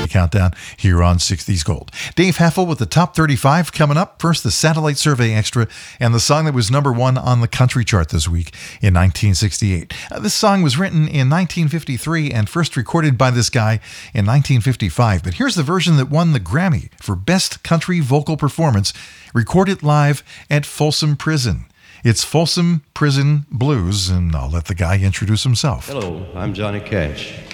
Countdown here on 60s Gold. Dave Heffel with the top 35 coming up. First, the Satellite Survey Extra and the song that was number one on the country chart this week in 1968. This song was written in 1953 and first recorded by this guy in 1955. But here's the version that won the Grammy for Best Country Vocal Performance, recorded live at Folsom Prison. It's Folsom Prison Blues, and I'll let the guy introduce himself. Hello, I'm Johnny Cash.